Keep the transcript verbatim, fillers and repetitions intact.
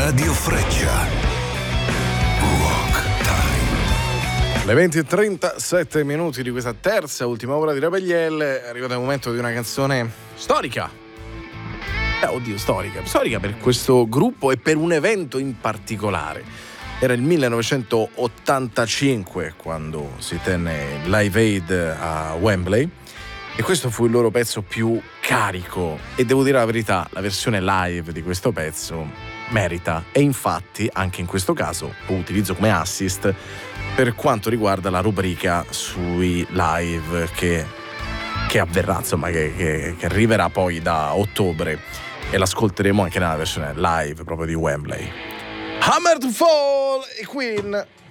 Radio Freccia. Rock Time. Le venti e trentasette minuti di questa terza ultima ora di Rebellielle, è arrivato il momento di una canzone storica. Eh, oddio, storica. Storica per questo gruppo e per un evento in particolare. Era il millenovecentottantacinque quando si tenne Live Aid a Wembley e questo fu il loro pezzo più carico e devo dire la verità, la versione live di questo pezzo merita e infatti anche in questo caso lo utilizzo come assist per quanto riguarda la rubrica sui live che, che avverrà, insomma che, che, che arriverà poi da ottobre e l'ascolteremo anche nella versione live proprio di Wembley. Hammer to Fall e Queen.